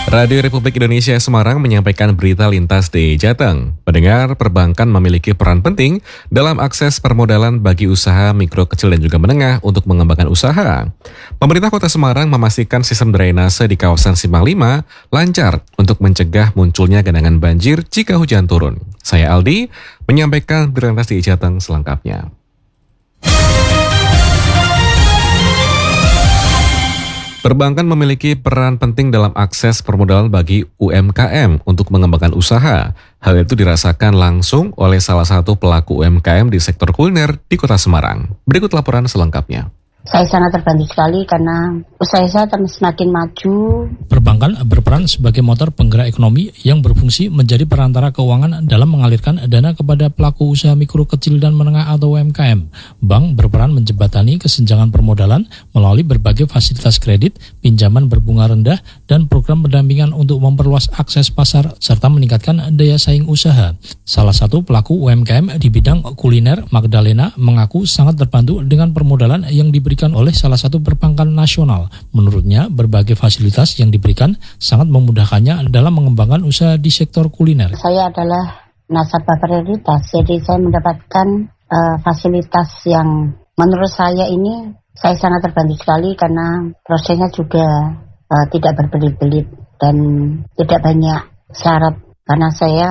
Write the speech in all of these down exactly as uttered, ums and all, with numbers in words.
Radio Republik Indonesia Semarang menyampaikan berita lintas di Jateng. Pendengar, perbankan memiliki peran penting dalam akses permodalan bagi usaha mikro, kecil, dan juga menengah untuk mengembangkan usaha. Pemerintah Kota Semarang memastikan sistem drainase di kawasan Simpang lima lancar untuk mencegah munculnya genangan banjir jika hujan turun. Saya Aldi, menyampaikan berita lintas di Jateng selengkapnya. Perbankan memiliki peran penting dalam akses permodalan bagi U M K M untuk mengembangkan usaha. Hal itu dirasakan langsung oleh salah satu pelaku U M K M di sektor kuliner di Kota Semarang. Berikut laporan selengkapnya. Saya sangat terbantu sekali karena usaha saya semakin maju. Perbankan berperan sebagai motor penggerak ekonomi yang berfungsi menjadi perantara keuangan dalam mengalirkan dana kepada pelaku usaha mikro, kecil, dan menengah atau U M K M. Bank berperan menjembatani kesenjangan permodalan melalui berbagai fasilitas kredit, pinjaman berbunga rendah, dan program pendampingan untuk memperluas akses pasar serta meningkatkan daya saing usaha. Salah satu pelaku U M K M di bidang kuliner, Magdalena, mengaku sangat terbantu dengan permodalan yang diberikan oleh salah satu perbankan nasional. Menurutnya, berbagai fasilitas yang diberikan sangat memudahkannya dalam mengembangkan usaha di sektor kuliner. Saya adalah nasabah prioritas, jadi saya mendapatkan uh, fasilitas yang menurut saya ini saya sangat terbantu sekali karena prosesnya juga uh, tidak berbelit-belit dan tidak banyak syarat karena saya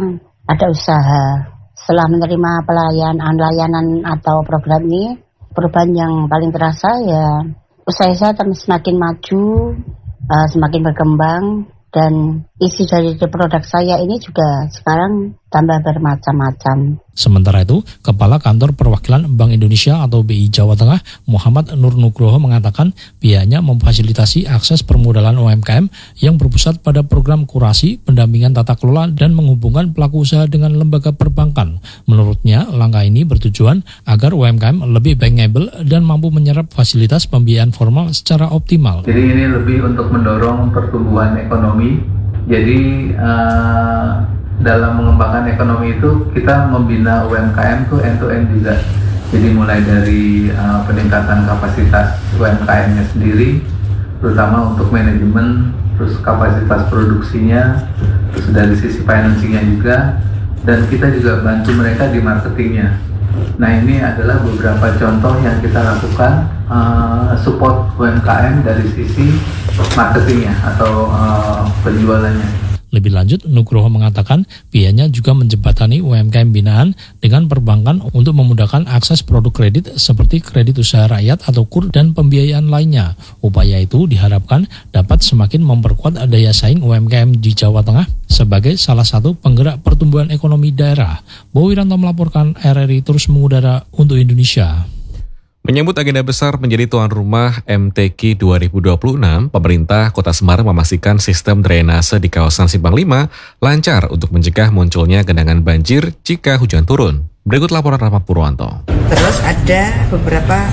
ada usaha. Setelah menerima pelayanan layanan atau program ini, perubahan yang paling terasa ya usaha saya semakin maju, uh, semakin berkembang, dan isi dari produk saya ini juga sekarang tambah bermacam-macam. Sementara itu, Kepala Kantor Perwakilan Bank Indonesia atau B I Jawa Tengah, Muhammad Nur Nugroho, mengatakan pihaknya memfasilitasi akses permodalan U M K M yang berpusat pada program kurasi, pendampingan tata kelola, dan menghubungkan pelaku usaha dengan lembaga perbankan. Menurutnya, langkah ini bertujuan agar U M K M lebih bankable dan mampu menyerap fasilitas pembiayaan formal secara optimal. Jadi ini lebih untuk mendorong pertumbuhan ekonomi. Jadi uh, dalam mengembangkan ekonomi itu kita membina U M K M tuh end to end juga. Jadi mulai dari uh, peningkatan kapasitas U M K M-nya sendiri, terutama untuk manajemen, terus kapasitas produksinya, terus dari sisi financing-nya juga, dan kita juga bantu mereka di marketingnya. Nah, ini adalah beberapa contoh yang kita lakukan uh, support U M K M dari sisi marketingnya atau uh, penjualannya. Lebih lanjut, Nugroho mengatakan pihaknya juga menjembatani U M K M binaan dengan perbankan untuk memudahkan akses produk kredit seperti kredit usaha rakyat atau K U R dan pembiayaan lainnya. Upaya itu diharapkan dapat semakin memperkuat daya saing U M K M di Jawa Tengah sebagai salah satu penggerak pertumbuhan ekonomi daerah. Bowi Ranto melaporkan, R R I terus mengudara untuk Indonesia. Menyambut agenda besar menjadi tuan rumah M T Q dua ribu dua puluh enam, pemerintah Kota Semarang memastikan sistem drainase di kawasan Simpang lima lancar untuk mencegah munculnya genangan banjir jika hujan turun. Berikut laporan Rahmat Purwanto. Terus ada beberapa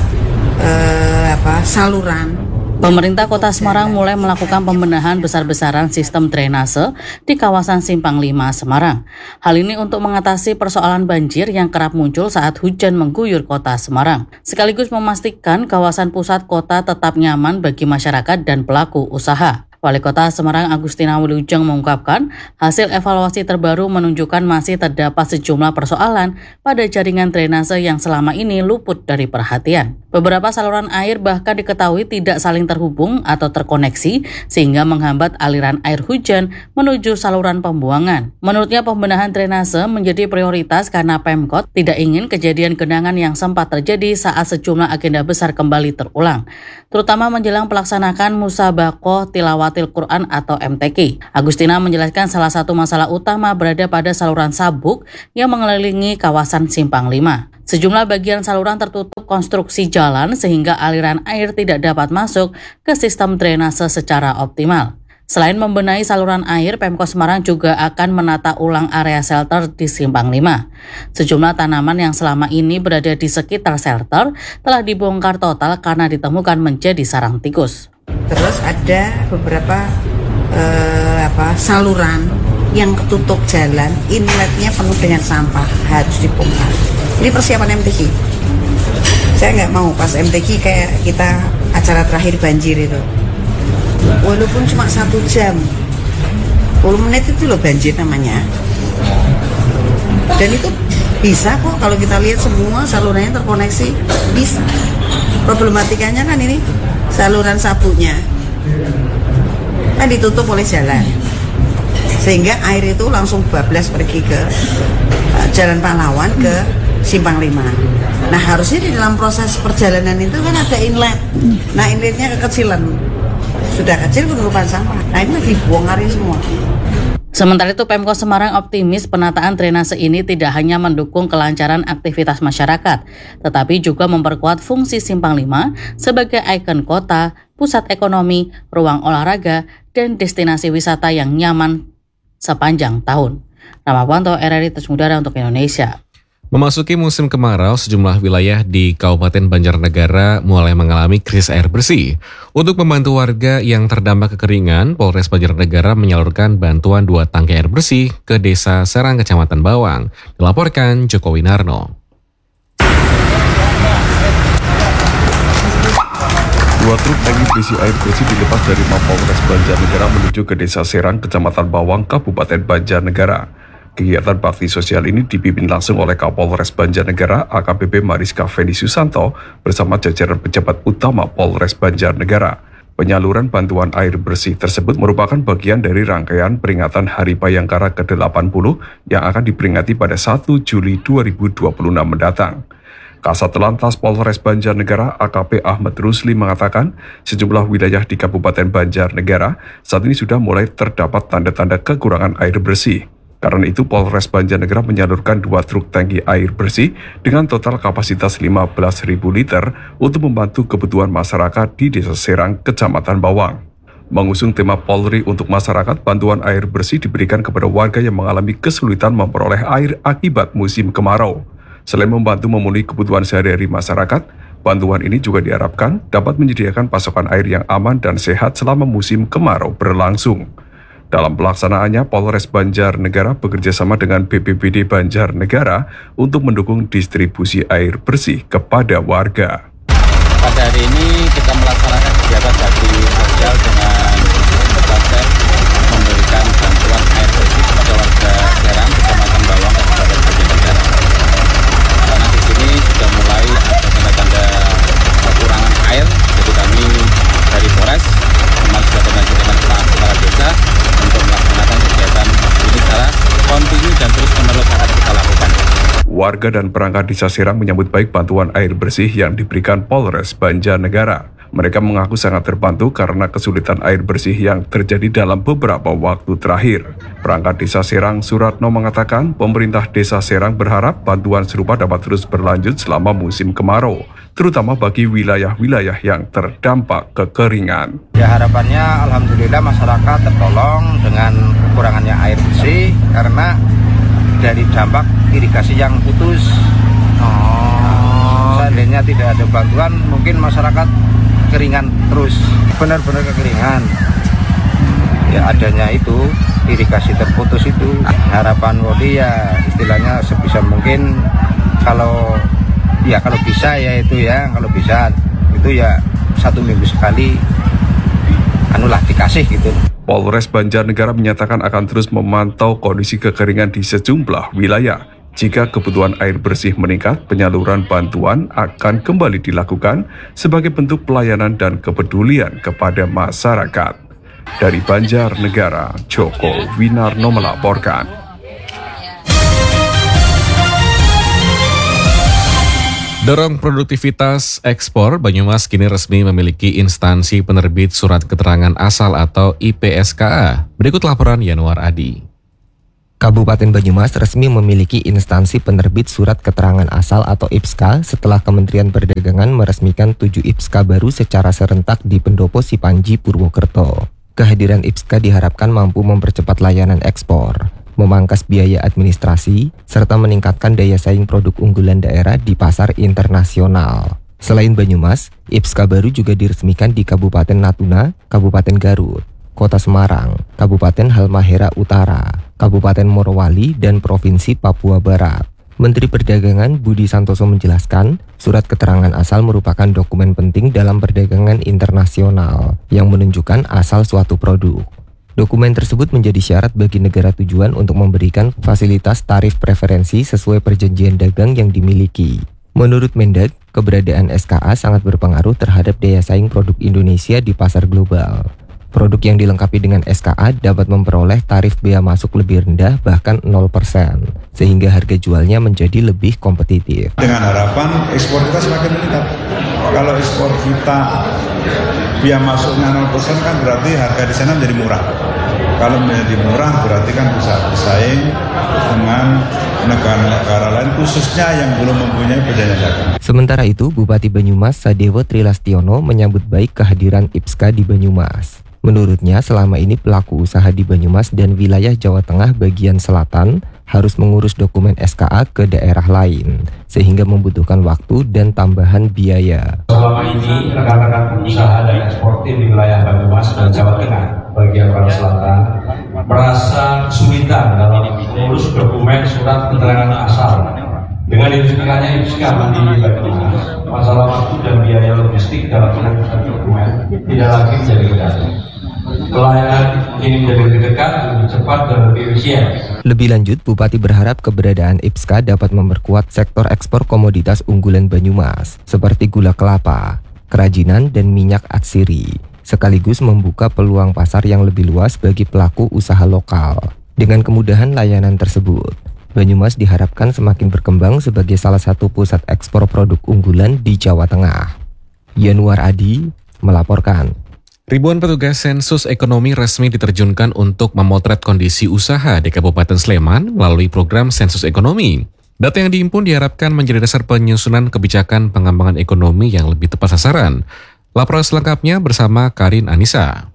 eh, apa saluran. Pemerintah Kota Semarang mulai melakukan pembenahan besar-besaran sistem drainase di kawasan Simpang lima, Semarang. Hal ini untuk mengatasi persoalan banjir yang kerap muncul saat hujan mengguyur Kota Semarang, sekaligus memastikan kawasan pusat kota tetap nyaman bagi masyarakat dan pelaku usaha. Wali Kota Semarang Agustina Wilujeng mengungkapkan hasil evaluasi terbaru menunjukkan masih terdapat sejumlah persoalan pada jaringan drainase yang selama ini luput dari perhatian. Beberapa saluran air bahkan diketahui tidak saling terhubung atau terkoneksi sehingga menghambat aliran air hujan menuju saluran pembuangan. Menurutnya pembenahan drainase menjadi prioritas karena Pemkot tidak ingin kejadian genangan yang sempat terjadi saat sejumlah agenda besar kembali terulang, terutama menjelang pelaksanaan Musabaqah Tilawatil Quran atau M T Q. Agustina menjelaskan salah satu masalah utama berada pada saluran sabuk yang mengelilingi kawasan Simpang lima. Sejumlah bagian saluran tertutup konstruksi jalan sehingga aliran air tidak dapat masuk ke sistem drainase secara optimal. Selain membenahi saluran air, Pemkot Semarang juga akan menata ulang area shelter di Simpang lima. Sejumlah tanaman yang selama ini berada di sekitar shelter telah dibongkar total karena ditemukan menjadi sarang tikus. Terus ada beberapa eh, apa saluran yang ketutup jalan, inletnya penuh dengan sampah, harus dibongkar. Ini persiapan M T Q. Saya nggak mau pas M T Q kayak kita acara terakhir banjir itu. Walaupun cuma satu jam, sepuluh menit itu loh banjir namanya. Dan itu bisa kok kalau kita lihat semua salurannya terkoneksi, bisa. Problematikanya kan ini saluran sapunya kan ditutup oleh jalan, sehingga air itu langsung bablas pergi ke uh, Jalan Pahlawan ke Simpang Lima. Nah harusnya di dalam proses perjalanan itu kan ada inlet. Nah inletnya kekecilan, sudah kecil penumpukan sampah. Nah ini dibongkarin semua. Sementara itu, Pemkot Semarang optimis penataan drainase ini tidak hanya mendukung kelancaran aktivitas masyarakat, tetapi juga memperkuat fungsi Simpang Lima sebagai ikon kota, pusat ekonomi, ruang olahraga, dan destinasi wisata yang nyaman sepanjang tahun. Ramawanto, R R I Terus Udara untuk Indonesia. Memasuki musim kemarau, sejumlah wilayah di Kabupaten Banjarnegara mulai mengalami krisis air bersih. Untuk membantu warga yang terdampak kekeringan, Polres Banjarnegara menyalurkan bantuan dua tangki air bersih ke Desa Serang, Kecamatan Bawang. Dilaporkan Joko Winarno. Dua truk tangki berisi air bersih dilepas dari Mapolres Banjarnegara menuju ke Desa Serang, Kecamatan Bawang, Kabupaten Banjarnegara. Kegiatan bakti sosial ini dipimpin langsung oleh Kapolres Banjarnegara A K B P Mariska Fendi Susanto bersama jajaran pejabat utama Polres Banjarnegara. Penyaluran bantuan air bersih tersebut merupakan bagian dari rangkaian peringatan Hari Bayangkara ke delapan puluh yang akan diperingati pada satu Juli dua ribu dua puluh enam mendatang. Kasat Lantas Polres Banjarnegara A K P Ahmad Rusli mengatakan sejumlah wilayah di Kabupaten Banjarnegara saat ini sudah mulai terdapat tanda-tanda kekurangan air bersih. Karena itu, Polres Banjarnegara menyalurkan dua truk tangki air bersih dengan total kapasitas lima belas ribu liter untuk membantu kebutuhan masyarakat di Desa Serang, Kecamatan Bawang. Mengusung tema Polri untuk masyarakat, bantuan air bersih diberikan kepada warga yang mengalami kesulitan memperoleh air akibat musim kemarau. Selain membantu memenuhi kebutuhan sehari-hari masyarakat, bantuan ini juga diharapkan dapat menyediakan pasokan air yang aman dan sehat selama musim kemarau berlangsung. Dalam pelaksanaannya, Polres Banjarnegara bekerjasama dengan B P B D Banjarnegara untuk mendukung distribusi air bersih kepada warga. Pada hari ini kita melaksanakan kegiatan bakti sosial dengan konsep memberikan bantuan air bersih kepada warga Serang, Kecamatan Bawang, Kabupaten Banjarnegara. Karena di sini sudah mulai ada tanda-tanda kekurangan air, jadi kami dari Polres sudah koordinasi dengan kepala desa untuk melaksanakan kegiatan ini secara kontinu dan terus-menerus akan kita lakukan. Warga dan perangkat Desa Serang menyambut baik bantuan air bersih yang diberikan Polres Banjarnegara. Mereka mengaku sangat terbantu karena kesulitan air bersih yang terjadi dalam beberapa waktu terakhir. Perangkat Desa Serang Suratno mengatakan pemerintah Desa Serang berharap bantuan serupa dapat terus berlanjut selama musim kemarau, terutama bagi wilayah-wilayah yang terdampak kekeringan. Ya, harapannya alhamdulillah masyarakat tertolong dengan kekurangannya air bersih karena dari dampak irigasi yang putus. Oh. Seandainya tidak ada bantuan, mungkin masyarakat keringan terus, benar-benar kekeringan. Ya, adanya itu irigasi terputus itu. Harapan Woli ya istilahnya sebisa mungkin kalau ya kalau bisa ya itu ya kalau bisa itu ya satu minggu sekali anulah dikasih gitu. Polres Banjarnegara menyatakan akan terus memantau kondisi kekeringan di sejumlah wilayah. Jika kebutuhan air bersih meningkat, penyaluran bantuan akan kembali dilakukan sebagai bentuk pelayanan dan kepedulian kepada masyarakat. Dari Banjarnegara, Joko Winarno melaporkan. Dorong produktivitas ekspor, Banyumas kini resmi memiliki instansi penerbit surat keterangan asal atau I P S K A. Berikut laporan Yanuar Adi. Kabupaten Banyumas resmi memiliki instansi penerbit surat keterangan asal atau I P S K A setelah Kementerian Perdagangan meresmikan tujuh I P S K A baru secara serentak di Pendopo Sipanji, Purwokerto. Kehadiran I P S K A diharapkan mampu mempercepat layanan ekspor, memangkas biaya administrasi, serta meningkatkan daya saing produk unggulan daerah di pasar internasional. Selain Banyumas, I P S K A baru juga diresmikan di Kabupaten Natuna, Kabupaten Garut, Kota Semarang, Kabupaten Halmahera Utara, Kabupaten Morowali, dan Provinsi Papua Barat. Menteri Perdagangan Budi Santoso menjelaskan, surat keterangan asal merupakan dokumen penting dalam perdagangan internasional yang menunjukkan asal suatu produk. Dokumen tersebut menjadi syarat bagi negara tujuan untuk memberikan fasilitas tarif preferensi sesuai perjanjian dagang yang dimiliki. Menurut Mendag, keberadaan S K A sangat berpengaruh terhadap daya saing produk Indonesia di pasar global. Produk yang dilengkapi dengan S K A dapat memperoleh tarif bea masuk lebih rendah bahkan nol persen, sehingga harga jualnya menjadi lebih kompetitif. Dengan harapan ekspor kita semakin meningkat. Kalau ekspor kita bea masuknya nol persen kan berarti harga di sana menjadi murah. Kalau menjadi murah berarti kan bisa bersaing dengan negara-negara lain khususnya yang belum mempunyai perjanjian dagang. Sementara itu, Bupati Banyumas Sadewo Trilastiono menyambut baik kehadiran I P S K A di Banyumas. Menurutnya, selama ini pelaku usaha di Banyumas dan wilayah Jawa Tengah bagian selatan harus mengurus dokumen S K A ke daerah lain, sehingga membutuhkan waktu dan tambahan biaya. Selama ini, rekan-rekan pengusaha dan eksportir di wilayah Banyumas dan Jawa Tengah bagian barat selatan merasa kesulitan dalam mengurus dokumen surat keterangan asal. Dengan dihubungkannya I P S K A di Banyumas, masalah waktu dan biaya logistik dalam pengurusan dokumen tidak lagi menjadi kendala. Pelayanan ini menjadi lebih dekat, lebih cepat, dan lebih efisien. Lebih lanjut, Bupati berharap keberadaan I P S K A dapat memperkuat sektor ekspor komoditas unggulan Banyumas, seperti gula kelapa, kerajinan, dan minyak atsiri, sekaligus membuka peluang pasar yang lebih luas bagi pelaku usaha lokal. Dengan kemudahan layanan tersebut, Banyumas diharapkan semakin berkembang sebagai salah satu pusat ekspor produk unggulan di Jawa Tengah. Yanuar Adi melaporkan. Ribuan petugas sensus ekonomi resmi diterjunkan untuk memotret kondisi usaha di Kabupaten Sleman melalui program sensus ekonomi. Data yang dihimpun diharapkan menjadi dasar penyusunan kebijakan pengembangan ekonomi yang lebih tepat sasaran. Laporan selengkapnya bersama Karin Anissa.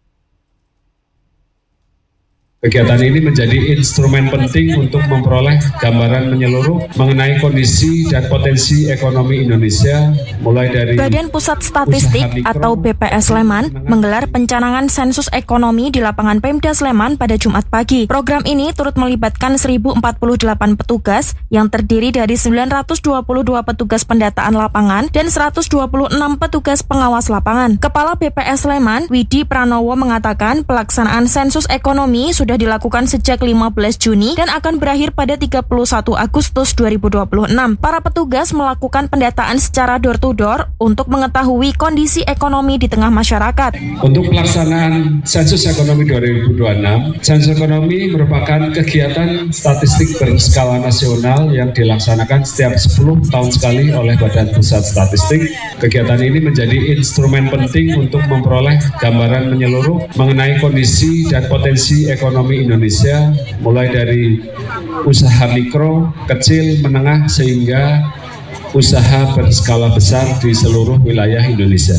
Kegiatan ini menjadi instrumen penting untuk memperoleh gambaran menyeluruh mengenai kondisi dan potensi ekonomi Indonesia, mulai dari Badan Pusat Statistik atau B P S Sleman menggelar pencanangan sensus ekonomi di lapangan Pemda Sleman pada Jumat pagi. Program ini turut melibatkan seribu empat puluh delapan petugas yang terdiri dari sembilan ratus dua puluh dua petugas pendataan lapangan dan seratus dua puluh enam petugas pengawas lapangan. Kepala B P S Sleman, Widi Pranowo, mengatakan pelaksanaan sensus ekonomi sudah dilakukan sejak lima belas Juni dan akan berakhir pada tiga puluh satu Agustus dua ribu dua puluh enam. Para petugas melakukan pendataan secara door-to-door untuk mengetahui kondisi ekonomi di tengah masyarakat. Untuk pelaksanaan sensus ekonomi dua ribu dua puluh enam, sensus ekonomi merupakan kegiatan statistik berskala nasional yang dilaksanakan setiap sepuluh tahun sekali oleh Badan Pusat Statistik. Kegiatan ini menjadi instrumen penting untuk memperoleh gambaran menyeluruh mengenai kondisi dan potensi ekonomi Indonesia, mulai dari usaha mikro, kecil, menengah, sehingga usaha berskala besar di seluruh wilayah Indonesia,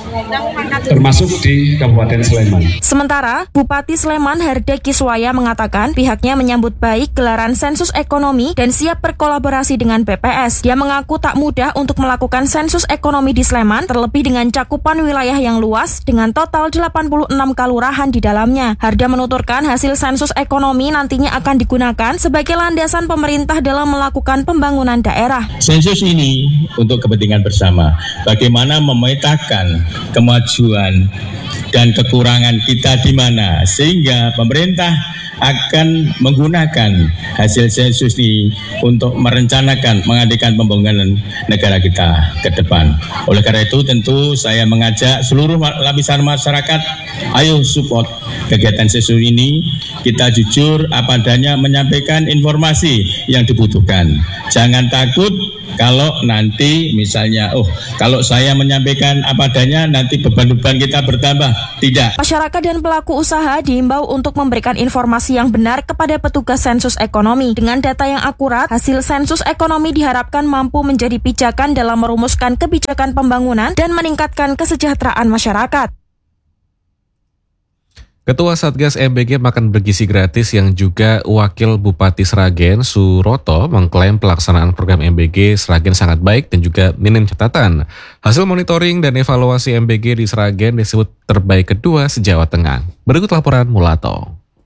termasuk di Kabupaten Sleman. Sementara, Bupati Sleman Harde Kiswaya mengatakan pihaknya menyambut baik gelaran sensus ekonomi dan siap berkolaborasi dengan B P S. Dia mengaku tak mudah untuk melakukan sensus ekonomi di Sleman, terlebih dengan cakupan wilayah yang luas dengan total delapan puluh enam kalurahan di dalamnya. Harde menuturkan hasil sensus ekonomi nantinya akan digunakan sebagai landasan pemerintah dalam melakukan pembangunan daerah. Sensus ini untuk kepentingan bersama, bagaimana memetakan kemajuan dan kekurangan kita di mana, sehingga pemerintah akan menggunakan hasil sensus ini untuk merencanakan mengadakan pembangunan negara kita ke depan. Oleh karena itu tentu saya mengajak seluruh lapisan masyarakat, ayo support kegiatan sensus ini. Kita jujur apa adanya menyampaikan informasi yang dibutuhkan. Jangan takut kalau nanti misalnya, oh kalau saya menyampaikan apa adanya nanti beban-beban kita bertambah. Tidak. Masyarakat dan pelaku usaha diimbau untuk memberikan informasi yang benar kepada petugas sensus ekonomi. Dengan data yang akurat, hasil sensus ekonomi diharapkan mampu menjadi pijakan dalam merumuskan kebijakan pembangunan dan meningkatkan kesejahteraan masyarakat. Ketua Satgas M B G Makan Bergizi Gratis yang juga Wakil Bupati Sragen Suroto mengklaim pelaksanaan program M B G Sragen sangat baik dan juga minim catatan. Hasil monitoring dan evaluasi M B G di Sragen disebut terbaik kedua se-Jawa Tengah. Berikut laporan Mulato.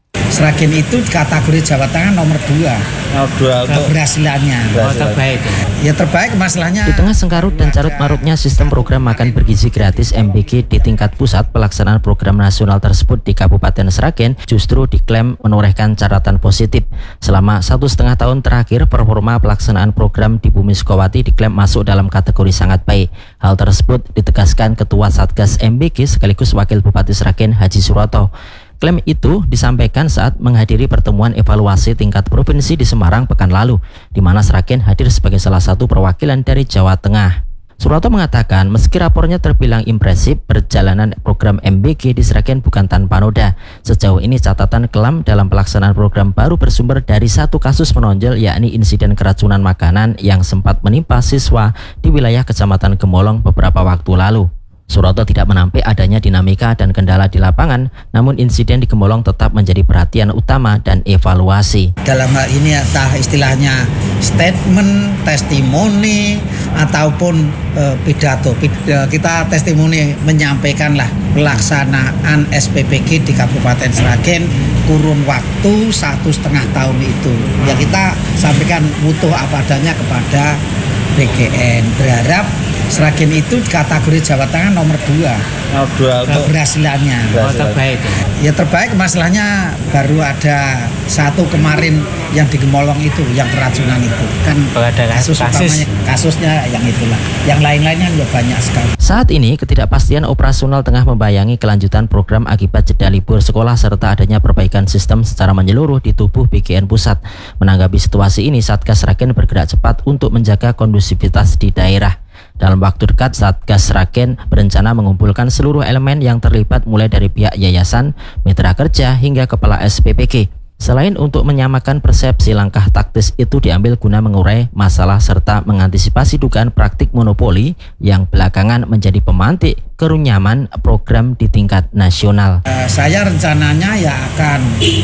Sragen itu kategori Jawa Tengah nomor dua. Oh, dua untuk keberhasilannya. Oh, terbaik. Ya terbaik masalahnya. Di tengah sengkarut dan carut marutnya sistem program makan bergizi gratis M B G di tingkat pusat, pelaksanaan program nasional tersebut di Kabupaten Sragen justru diklaim menorehkan catatan positif. Selama satu setengah tahun terakhir, performa pelaksanaan program di Bumi Sukawati diklaim masuk dalam kategori sangat baik. Hal tersebut ditegaskan Ketua Satgas M B G sekaligus Wakil Bupati Sragen Haji Suroto. Klaim itu disampaikan saat menghadiri pertemuan evaluasi tingkat provinsi di Semarang pekan lalu, di mana Sragen hadir sebagai salah satu perwakilan dari Jawa Tengah. Suroto mengatakan meski rapornya terbilang impresif, perjalanan program M B G di Sragen bukan tanpa noda. Sejauh ini catatan kelam dalam pelaksanaan program baru bersumber dari satu kasus menonjol, yakni insiden keracunan makanan yang sempat menimpa siswa di wilayah Kecamatan Gemolong beberapa waktu lalu. Suroto tidak menampik adanya dinamika dan kendala di lapangan, namun insiden di Gemolong tetap menjadi perhatian utama dan evaluasi. Dalam hal ini entah istilahnya statement, testimoni, ataupun e, pidato. Kita testimoni menyampaikanlah pelaksanaan S P P G di Kabupaten Sragen kurun waktu satu setengah tahun itu. Ya kita sampaikan utuh apa adanya kepada B G N. Berharap Sragen itu kategori Jawa Tengah nomor dua. Oh, dua untuk keberhasilannya. Oh, terbaik. Ya terbaik masalahnya baru ada satu kemarin yang di Gemolong itu yang keracunan itu kan ada kasus, kasus utamanya kasusnya yang itulah. Yang lain-lainnya juga banyak sekali. Saat ini ketidakpastian operasional tengah membayangi kelanjutan program akibat jeda libur sekolah serta adanya perbaikan sistem secara menyeluruh di tubuh B G N Pusat. Menanggapi situasi ini, Satgas Sragen bergerak cepat untuk menjaga kondusivitas di daerah. Dalam waktu dekat, Satgas Sragen berencana mengumpulkan seluruh elemen yang terlibat mulai dari pihak yayasan, mitra kerja, hingga kepala S P P G. Selain untuk menyamakan persepsi, langkah taktis itu diambil guna mengurai masalah serta mengantisipasi dugaan praktik monopoli yang belakangan menjadi pemantik kerunyaman program di tingkat nasional. Uh, saya rencananya ya akan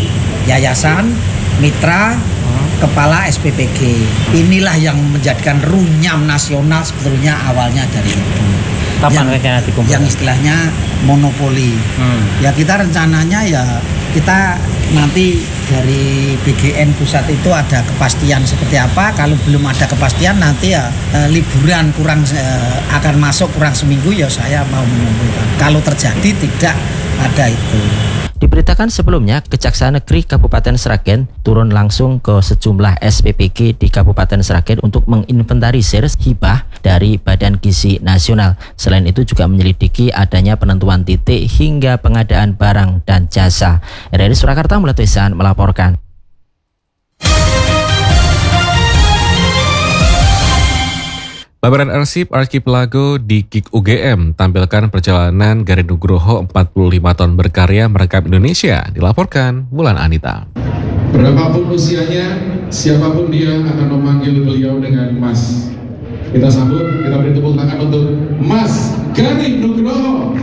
yayasan, mitra, kepala S P P G. Inilah yang menjadikan runyam nasional sebetulnya awalnya dari itu. Kapan rencana dikumpulkan? Yang istilahnya monopoli. Hmm. Ya kita rencananya ya kita nanti dari B G N Pusat itu ada kepastian seperti apa. Kalau belum ada kepastian nanti ya eh, liburan kurang eh, akan masuk kurang seminggu ya saya mau mengumpulkan. Kalau terjadi tidak ada itu. Diberitakan sebelumnya, Kejaksaan Negeri Kabupaten Sragen turun langsung ke sejumlah S P P G di Kabupaten Sragen untuk menginventarisir hibah dari Badan Gizi Nasional. Selain itu juga menyelidiki adanya penentuan titik hingga pengadaan barang dan jasa. R R I Surakarta Mulai Tulisan melaporkan. Pameran arsip Archipelago di K I K U G M tampilkan perjalanan Garin Nugroho empat puluh lima tahun berkarya merekam Indonesia, dilaporkan Wulan Anita. Berapapun usianya, siapapun dia akan memanggil beliau dengan Mas. Kita sambut, kita beri tepuk tangan untuk Mas Garin Nugroho.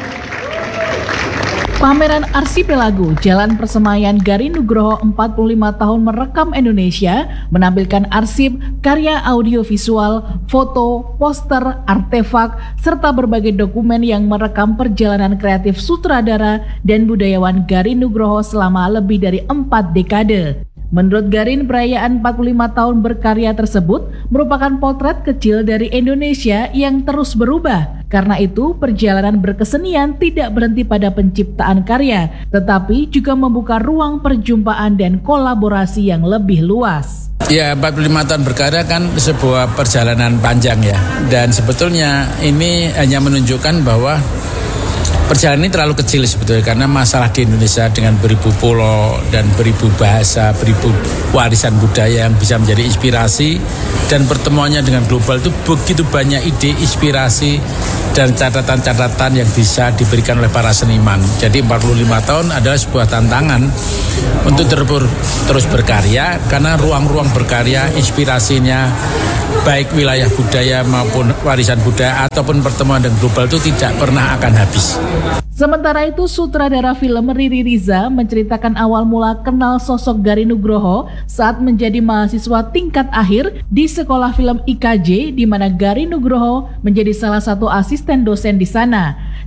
Pameran Archipelago Jalan Persemaian Garin Nugroho empat puluh lima tahun merekam Indonesia menampilkan arsip, karya audiovisual, foto, poster, artefak, serta berbagai dokumen yang merekam perjalanan kreatif sutradara dan budayawan Garin Nugroho selama lebih dari empat dekade. Menurut Garin, perayaan empat puluh lima tahun berkarya tersebut merupakan potret kecil dari Indonesia yang terus berubah. Karena itu, perjalanan berkesenian tidak berhenti pada penciptaan karya, tetapi juga membuka ruang perjumpaan dan kolaborasi yang lebih luas. Ya, empat puluh lima tahun berkarya kan sebuah perjalanan panjang ya. Dan sebetulnya ini hanya menunjukkan bahwa perjalanan ini terlalu kecil sebetulnya, karena masalah di Indonesia dengan beribu pulau dan beribu bahasa, beribu warisan budaya yang bisa menjadi inspirasi, dan pertemuannya dengan global itu begitu banyak ide, inspirasi, dan catatan-catatan yang bisa diberikan oleh para seniman. Jadi empat puluh lima tahun adalah sebuah tantangan untuk terus berkarya, karena ruang-ruang berkarya, inspirasinya baik wilayah budaya maupun warisan budaya ataupun pertemuan dengan global itu tidak pernah akan habis. Sementara itu, sutradara film Riri Riza menceritakan awal mula kenal sosok Garin Nugroho saat menjadi mahasiswa tingkat akhir di Sekolah Film I K J, di mana Garin Nugroho menjadi salah satu asisten dosen di sana.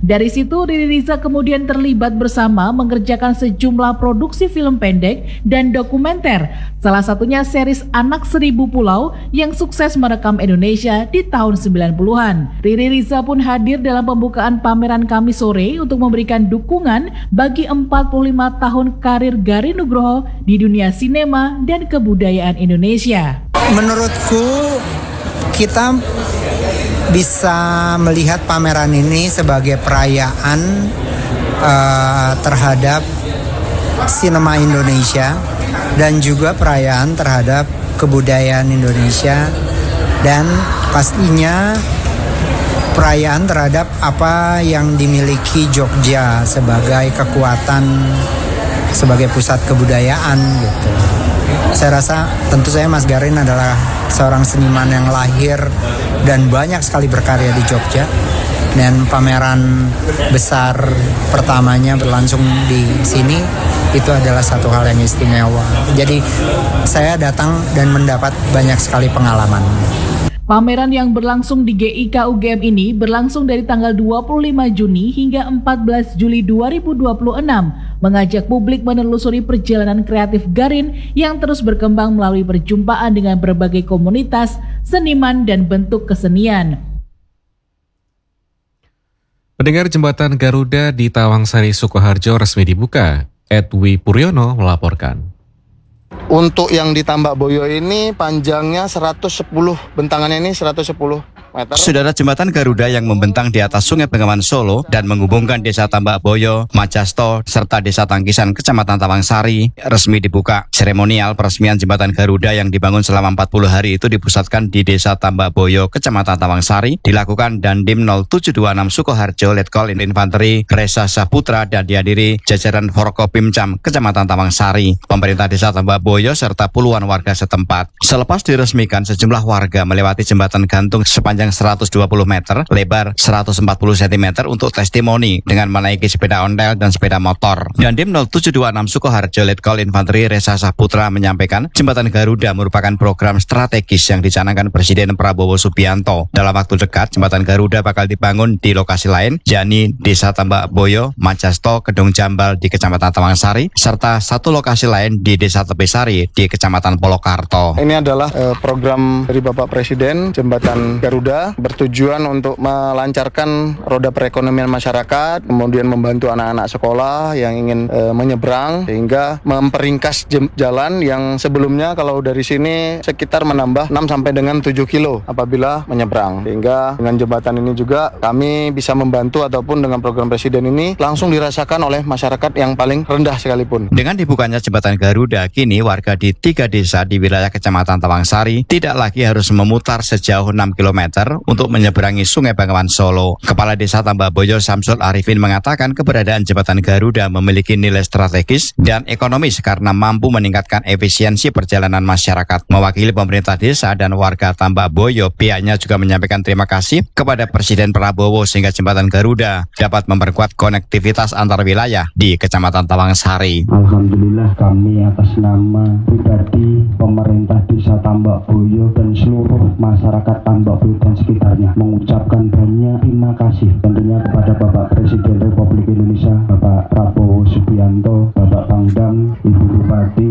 Dari situ Riri Riza kemudian terlibat bersama mengerjakan sejumlah produksi film pendek dan dokumenter, salah satunya series Anak Seribu Pulau yang sukses merekam Indonesia di tahun sembilan puluhan. Riri Riza pun hadir dalam pembukaan pameran Kamis sore untuk memberikan dukungan bagi empat puluh lima tahun karir Garin Nugroho di dunia sinema dan kebudayaan Indonesia. Menurutku kita bisa melihat pameran ini sebagai perayaan uh, terhadap sinema Indonesia dan juga perayaan terhadap kebudayaan Indonesia dan pastinya perayaan terhadap apa yang dimiliki Jogja sebagai kekuatan, sebagai pusat kebudayaan gitu. Saya rasa tentu saya Mas Garin adalah seorang seniman yang lahir dan banyak sekali berkarya di Jogja, dan pameran besar pertamanya berlangsung di sini itu adalah satu hal yang istimewa. Jadi saya datang dan mendapat banyak sekali pengalaman. Pameran yang berlangsung di G I K U G M ini berlangsung dari tanggal dua puluh lima Juni hingga empat belas Juli dua ribu dua puluh enam, mengajak publik menelusuri perjalanan kreatif Garin yang terus berkembang melalui perjumpaan dengan berbagai komunitas, seniman, dan bentuk kesenian. Pendengar, jembatan Garuda di Tawangsari, Sukoharjo resmi dibuka. Edwi Puryono melaporkan. Untuk yang di Tambak Boyo ini panjangnya seratus sepuluh, bentangannya ini seratus sepuluh meter. Saudara, jembatan Garuda yang membentang di atas Sungai Bengawan Solo dan menghubungkan Desa Tambak Boyo, Majasto, serta Desa Tangkisan, Kecamatan Tawangsari resmi dibuka. Seremonial peresmian jembatan Garuda yang dibangun selama empat puluh hari itu dipusatkan di Desa Tambak Boyo, Kecamatan Tawangsari, dilakukan Dandim nol tujuh dua enam Sukoharjo, Letkol Infanteri Resa Saputra, dan dihadiri jajaran Forkopimcam Kecamatan Tawangsari, pemerintah Desa Tambak Boyo, serta puluhan warga setempat. Selepas diresmikan, sejumlah warga melewati jembatan gantung sepanjang seratus dua puluh meter, lebar seratus empat puluh sentimeter untuk testimoni dengan menaiki sepeda ontel dan sepeda motor. Dandim nol tujuh dua enam Sukoharjo, Letkol Infanteri Resa Saputra menyampaikan jembatan Garuda merupakan program strategis yang dicanangkan Presiden Prabowo Subianto. Dalam waktu dekat, jembatan Garuda bakal dibangun di lokasi lain, yakni Desa Tambak Boyo, Majasto, Kedung Jambal di Kecamatan Tawangsari, serta satu lokasi lain di Desa Tepesari di Kecamatan Polokarto. Ini adalah eh, program dari Bapak Presiden, jembatan Garuda bertujuan untuk melancarkan roda perekonomian masyarakat, kemudian membantu anak-anak sekolah yang ingin e, menyeberang, sehingga memperingkas jalan yang sebelumnya kalau dari sini sekitar menambah enam sampai dengan tujuh kilo apabila menyeberang. Sehingga dengan jembatan ini juga kami bisa membantu, ataupun dengan program Presiden ini langsung dirasakan oleh masyarakat yang paling rendah sekalipun. Dengan dibukanya jembatan Garuda, kini warga di tiga desa di wilayah Kecamatan Tawangsari tidak lagi harus memutar sejauh enam kilometer untuk menyeberangi Sungai Bengawan Solo. Kepala Desa Tambak Boyo Samsul Arifin mengatakan keberadaan jembatan Garuda memiliki nilai strategis dan ekonomis karena mampu meningkatkan efisiensi perjalanan masyarakat. Mewakili pemerintah desa dan warga Tambak Boyo, pihaknya juga menyampaikan terima kasih kepada Presiden Prabowo sehingga jembatan Garuda dapat memperkuat konektivitas antar wilayah di Kecamatan Tawangsari. Alhamdulillah, kami atas nama pribadi pemerintah Desa Tambak Boyo dan seluruh masyarakat Tambak Boyo dan sekitarnya mengucapkan banyak terima kasih tentunya kepada Bapak Presiden Republik Indonesia, Bapak Prabowo Subianto, Bapak Pangdam, Ibu Bupati,